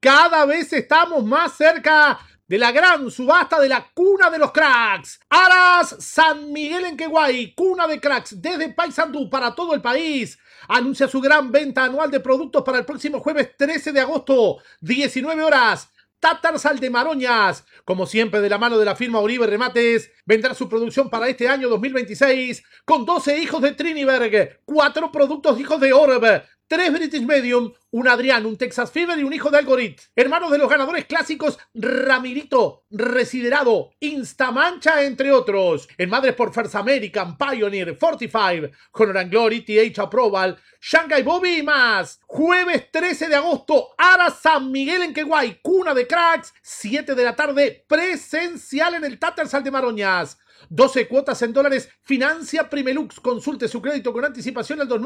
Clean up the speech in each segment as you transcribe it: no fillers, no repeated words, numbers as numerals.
Cada vez estamos más cerca de la gran subasta de la cuna de los cracks. Aras San Miguel en Queguay, cuna de cracks desde Paysandú para todo el país. Anuncia su gran venta anual de productos para el próximo jueves 13 de agosto, 19 horas. Tatarsal de Maroñas, como siempre de la mano de la firma Uribe Remates, vendrá su producción para este año 2026 con 12 hijos de Triniberg, 4 productos hijos de Orb, 3 British Medium, un Adrián, un Texas Fever y un hijo de Algorit. Hermanos de los ganadores clásicos Ramirito, Residerado, Instamancha, entre otros. En madres por First American, Pioneer, 45, Honor and Glory, TH Approval, Shanghai Bobby y más. Jueves 13 de agosto, Ara San Miguel en Queguay, cuna de cracks, 7 de la tarde, presencial en el Tatarsal de Maroñas. 12 cuotas en dólares, financia Primelux. Consulte su crédito con anticipación al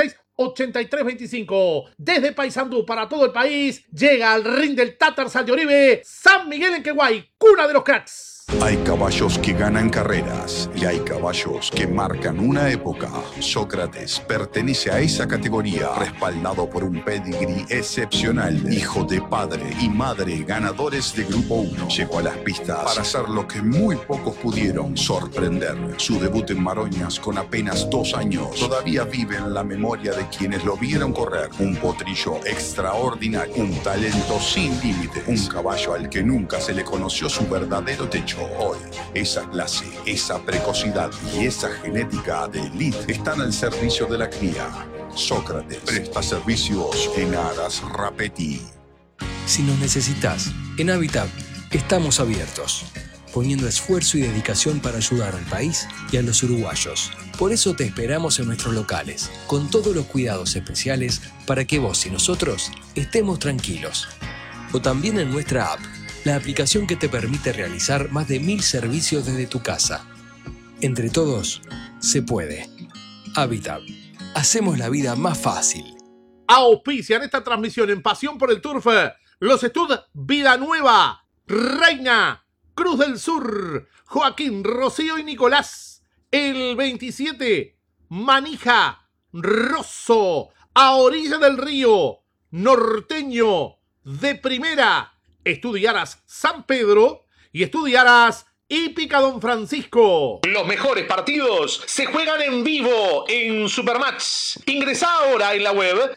2916-8325. Desde Paysandú para todo el país, llega al ring del Tatarsal de Oribe, San Miguel en Queguay, cuna de los cracks. Hay caballos que ganan carreras y hay caballos que marcan una época. Sócrates pertenece a esa categoría, respaldado por un pedigrí excepcional. Hijo de padre y madre ganadores de Grupo 1. Llegó a las pistas para hacer lo que muy pocos pudieron, sorprender. Su debut en Maroñas con apenas 2 años todavía vive en la memoria de quienes lo vieron correr. Un potrillo extraordinario, un talento sin límites, un caballo al que nunca se le conoció su verdadero techo. Hoy, esa clase, esa precocidad y esa genética de elite están al servicio de la cría. Sócrates presta servicios en Aras Rapeti. Si nos necesitas, en Habitat estamos abiertos, poniendo esfuerzo y dedicación para ayudar al país y a los uruguayos. Por eso te esperamos en nuestros locales, con todos los cuidados especiales para que vos y nosotros estemos tranquilos. O también en nuestra app, la aplicación que te permite realizar más de 1000 servicios desde tu casa. Entre todos, se puede. Habitat. Hacemos la vida más fácil. Auspician esta transmisión en Pasión por el Turf los Stud Vida Nueva, Reina, Cruz del Sur, Joaquín, Rocío y Nicolás. El 27, Manija, Rosso, a orilla del río, Norteño, de primera, Estudiaras San Pedro y Estudiaras Hípica Don Francisco. Los mejores partidos se juegan en vivo en Supermatch. Ingresá ahora en la web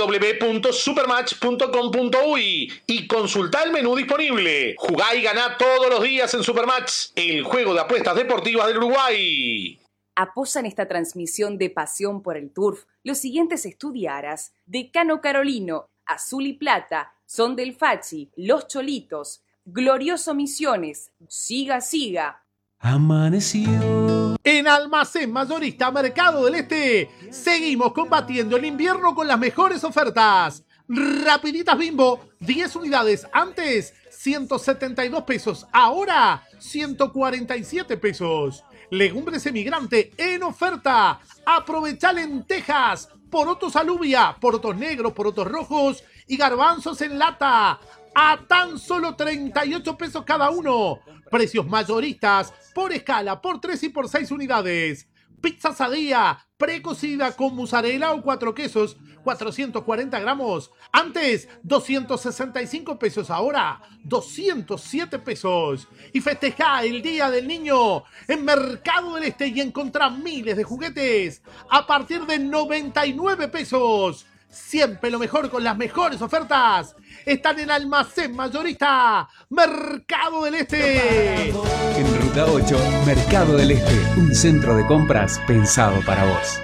www.supermatch.com.uy y consultá el menú disponible. Jugá y ganá todos los días en Supermatch, el juego de apuestas deportivas del Uruguay. Apoyan esta transmisión de Pasión por el Turf los siguientes Estudiaras: Decano Carolino, Azul y Plata, Son del Fachi, Los Cholitos, Glorioso Misiones, Siga Siga. Amaneció. En Almacén Mayorista Mercado del Este seguimos combatiendo el invierno con las mejores ofertas. Rapiditas Bimbo, 10 unidades, antes 172 pesos, ahora 147 pesos. Legumbres Emigrante en oferta. Aprovecha lentejas, porotos alubia, porotos negros, porotos rojos y garbanzos en lata a tan solo 38 pesos cada uno. Precios mayoristas por escala, por 3 y por 6 unidades. Pizza Sadía, precocida con mozzarella o 4 quesos, 440 gramos. Antes, 265 pesos, ahora 207 pesos. Y festeja el Día del Niño en Mercado del Este y encontrá miles de juguetes a partir de 99 pesos. Siempre lo mejor con las mejores ofertas están en Almacén Mayorista Mercado del Este. En Ruta 8, Mercado del Este, un centro de compras pensado para vos.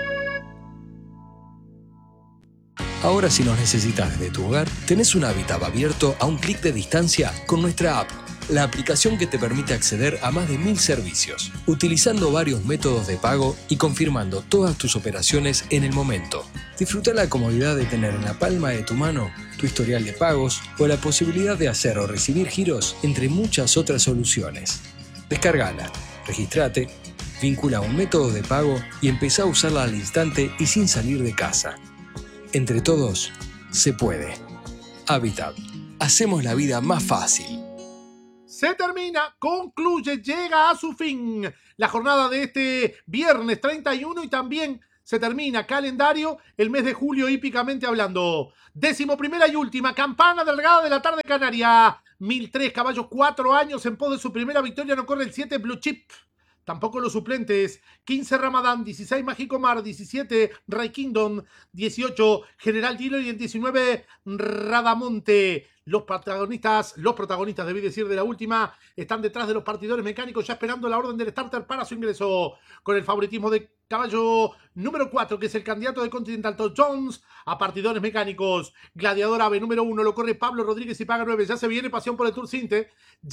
Ahora, si nos necesitas desde tu hogar, tenés un Habitat abierto a un clic de distancia con nuestra app, la aplicación que te permite acceder a más de 1000 servicios, utilizando varios métodos de pago y confirmando todas tus operaciones en el momento. Disfruta la comodidad de tener en la palma de tu mano tu historial de pagos o la posibilidad de hacer o recibir giros, entre muchas otras soluciones. Descárgala, registrate, vincula un método de pago y empezá a usarla al instante y sin salir de casa. Entre todos, se puede. Habitat. Hacemos la vida más fácil. Se termina, concluye, llega a su fin la jornada de este viernes 31 y también Se termina calendario el mes de julio hípicamente hablando. 11ª y última, Campana Delgada de la tarde canaria. 1003 caballos, 4 años en pos de su primera victoria. No corre el 7 Blue Chip. Tampoco los suplentes. 15 Ramadán, 16 Mágico Mar, 17 Ray Kingdom, 18 General Dealer y el 19 Radamonte. Los protagonistas, debí decir, de la última, están detrás de los partidores mecánicos ya esperando la orden del starter para su ingreso. Con el favoritismo de caballo número 4, que es el candidato de Continental Top Jones, a partidores mecánicos. Gladiador Ave número 1, lo corre Pablo Rodríguez y paga 9. Ya se viene pasión por el Tour Sinte.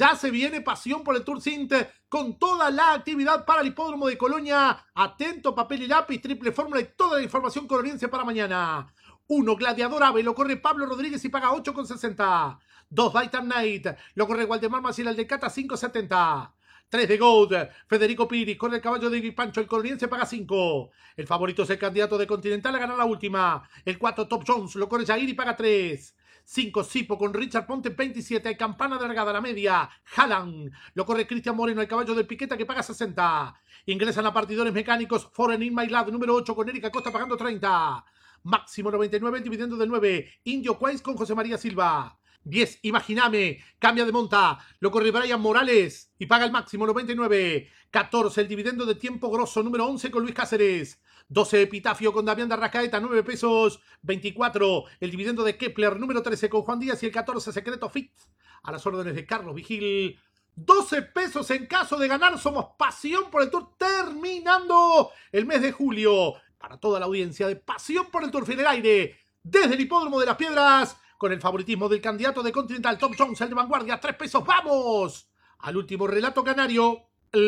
Con toda la actividad para el hipódromo de Colonia. Atento, papel y lápiz, triple fórmula y toda la información coloniense para mañana. 1, Gladiador Ave, lo corre Pablo Rodríguez y paga 8,60. 2, Titan Knight, lo corre Waldemar Maciel Aldecata, 5,70. 3 de Gold, Federico Piris, corre el caballo de Pancho, el coloniense paga 5. El favorito es el candidato de Continental a ganar la última. El 4, Top Jones, lo corre Jair y paga 3. 5, Sipo con Richard Ponte, 27. Campana Delgada, la media. Halan, lo corre Cristian Moreno, el caballo del Piqueta que paga 60. Ingresan a partidores mecánicos. Foreign in My Lab, número 8, con Erika Costa pagando 30. Máximo 99, el dividendo de 9. Indio Quays con José María Silva. 10, Imagíname, cambia de monta, lo corre Brian Morales y paga el máximo 99. 14, el dividendo de Tiempo Grosso, número 11 con Luis Cáceres. 12, Epitafio con Damián de Arrascaeta, 9 pesos. 24, el dividendo de Kepler, número 13 con Juan Díaz y el 14, Secreto Fit, a las órdenes de Carlos Vigil. 12 pesos en caso de ganar. Somos Pasión por el Tour, terminando el mes de julio. Para toda la audiencia de Pasión por el Tour, en el aire, desde el Hipódromo de las Piedras, con el favoritismo del candidato de Continental, Top Jones, el de vanguardia, 3 pesos. ¡Vamos! Al último relato canario.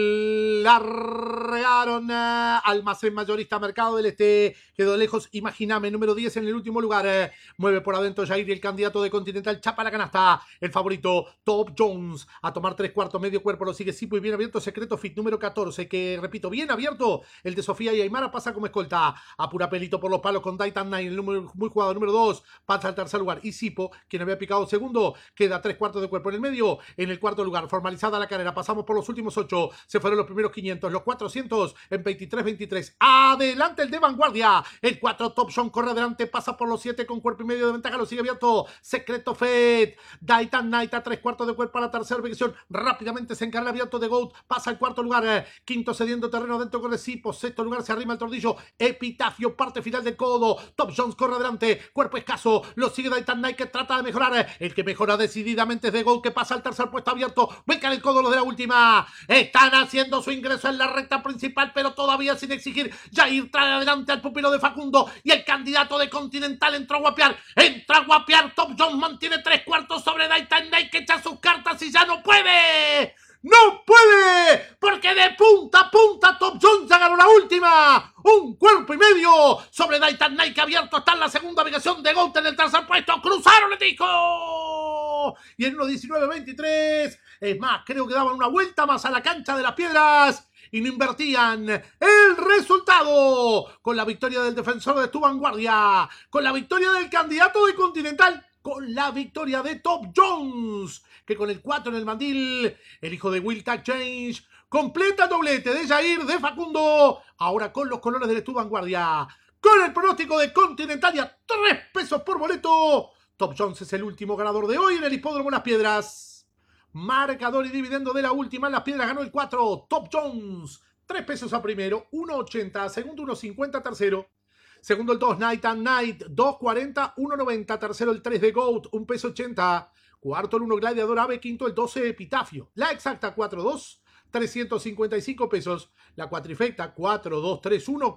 Largaron Almacén Mayorista Mercado del Este, quedó lejos Imagíname, número 10 en el último lugar. Mueve por adentro Jair y el candidato de Continental chapa la canasta. El favorito Top Jones a tomar 3/4, medio cuerpo lo sigue Sipo y bien abierto Secreto Fit, número 14, que repito, bien abierto. El de Sofía y Aymara pasa como escolta. Apura pelito por los palos con Titan Knight, el número muy jugado, número 2, pasa al tercer lugar. Y Sipo, quien había picado segundo, queda 3/4 de cuerpo en el medio. En el cuarto lugar, formalizada la carrera, pasamos por los últimos 8. Se fueron los primeros 500, los 400 en 23-23. Adelante el de vanguardia. El 4 Top John corre adelante, pasa por los 7 con cuerpo y medio de ventaja, lo sigue abierto Secreto Fed. Titan Knight a 3/4 de cuerpo a la tercera ubicación. Rápidamente se encarga abierto de Goat, pasa al cuarto lugar. Quinto cediendo terreno dentro con Recipo. Sexto lugar se arrima el tordillo. Epitafio, parte final del codo. Top Jones corre adelante, cuerpo escaso, lo sigue Titan Knight que trata de mejorar. El que mejora decididamente es de Goat, que pasa al tercer puesto abierto. Vuelcan el codo los de la última. Están haciendo su ingreso en la recta principal, pero todavía sin exigir. Jair trae adelante al pupilo de Facundo y el candidato de Continental entró a guapear. Top Jones mantiene 3/4 sobre Titan Knight, que echa sus cartas y ya no puede. ¡No puede! Porque de punta a punta Top Jones ya ganó la última. Un cuerpo y medio sobre Titan Knight, que abierto está en la segunda ubicación de Goat en el tercer puesto. ¡Cruzaron el disco! Y en 1:19-23, es más, creo que daban una vuelta más a la cancha de las Piedras y no invertían. El resultado, con la victoria del defensor de Tu Vanguardia, con la victoria del candidato de Continental, con la victoria de Top Jones, que con el 4 en el mandil, el hijo de Will Tag Change, completa el doblete de Jair, de Facundo, ahora con los colores de Tu Vanguardia, con el pronóstico de Continental y a 3 pesos por boleto. Top Jones es el último ganador de hoy en el Hipódromo Las Piedras. Marcador y dividendo de la última en Las Piedras ganó el 4, Top Jones. 3 pesos a primero, 1.80, segundo 1.50, tercero. Segundo el 2, Titan Knight, 2.40, 1.90. Tercero el 3 de Goat, 1 peso 80. Cuarto el 1, Gladiador Ave. Quinto el 12, Epitafio. La exacta 4.2, 355 pesos. La cuatrifecta 4.231,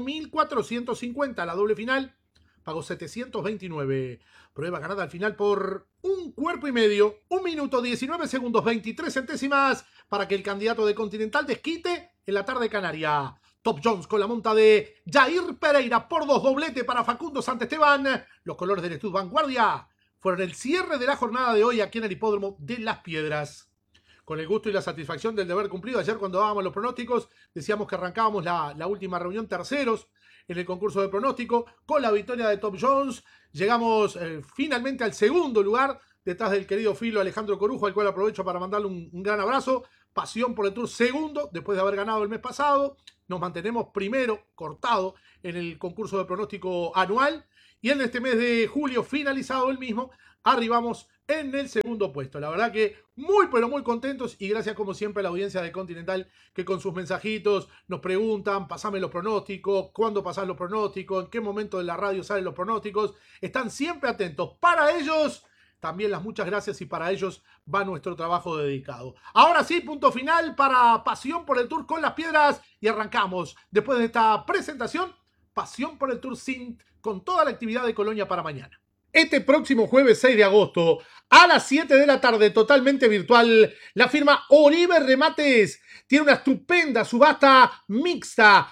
4.450. La doble final pagó 729. Prueba ganada al final por un cuerpo y medio. 1 minuto 19 segundos 23 centésimas para que el candidato de Continental desquite en la tarde canaria. Top Jones con la monta de Jair Pereira por 2, doblete para Facundo Santesteban. Los colores del Estud Vanguardia fueron el cierre de la jornada de hoy aquí en el Hipódromo de Las Piedras. Con el gusto y la satisfacción del deber cumplido, ayer cuando dábamos los pronósticos decíamos que arrancábamos la última reunión terceros en el concurso de pronóstico. Con la victoria de Top Jones llegamos finalmente al segundo lugar, detrás del querido Filo Alejandro Corujo, al cual aprovecho para mandarle un gran abrazo. Pasión por el Tour segundo, después de haber ganado el mes pasado. Nos mantenemos primero, cortado en el concurso de pronóstico anual. Y en este mes de julio, finalizado el mismo, arribamos en el segundo puesto. La verdad que muy, pero muy contentos y gracias como siempre a la audiencia de Continental que con sus mensajitos nos preguntan, pasame los pronósticos, cuándo pasás los pronósticos, en qué momento de la radio salen los pronósticos. Están siempre atentos. Para ellos, también las muchas gracias y para ellos va nuestro trabajo dedicado. Ahora sí, punto final para Pasión por el Tour con las Piedras y arrancamos después de esta presentación, Pasión por el Tour Sint con toda la actividad de Colonia para mañana. Este próximo jueves 6 de agosto, a las 7 de la tarde, totalmente virtual, la firma Oribe Remates tiene una estupenda subasta mixta.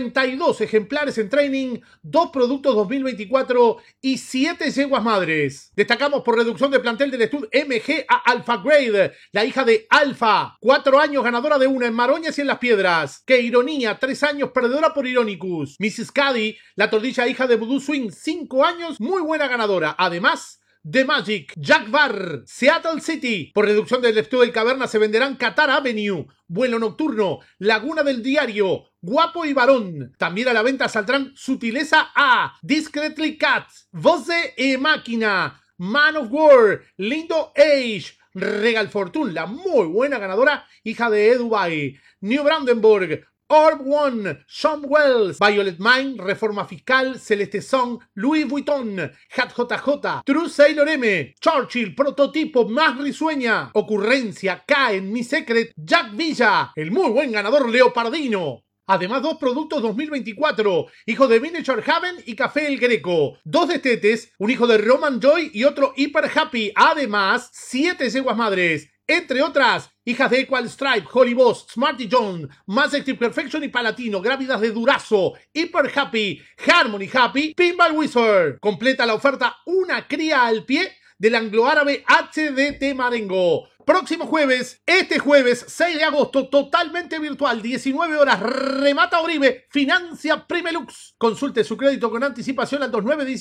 32 ejemplares en training, 2 productos 2024 y 7 yeguas madres. Destacamos por reducción de plantel del Stud MG a Alpha Grade, la hija de Alpha, 4 años ganadora de una en Maroñas y en Las Piedras. Que Ironía, 3 años perdedora por Ironicus. Mrs. Caddy, la tordilla hija de Voodoo Swing, 5 años, muy buena ganadora. Además, The Magic, Jack Barr, Seattle City. Por reducción del Stud del Caverna se venderán Qatar Avenue, Vuelo Nocturno, Laguna del Diario, Guapo y Varón. También a la venta saldrán Sutileza A, Discreetly Cat, Voce e Máquina, Man of War, Lindo Age, Regal Fortune, la muy buena ganadora, hija de Dubai, New Brandenburg, Orb One, Sean Wells, Violet Mine, Reforma Fiscal, Celeste Song, Louis Vuitton, Hat JJ, True Sailor M, Churchill, Prototipo, Más Risueña, Ocurrencia, K en Mi Secret, Jack Villa, el muy buen ganador Leopardino. Además, 2 productos 2024, hijo de Miniature Haven y Café El Greco. 2 destetes, un hijo de Roman Joy y otro Hyper Happy. Además, 7 yeguas madres. Entre otras, hijas de Equal Stripe, Holy Boss, Smarty John, Majestic Perfection y Palatino, Grávidas de Durazo, Hyper Happy, Harmony Happy, Pinball Wizard. Completa la oferta una cría al pie del anglo-árabe HDT Marengo. Próximo jueves, este jueves 6 de agosto, totalmente virtual, 19 horas, remata Oribe, financia Primelux. Consulte su crédito con anticipación al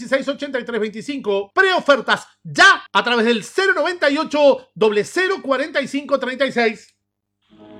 2916-8325. Preofertas ya a través del 098 0045 36.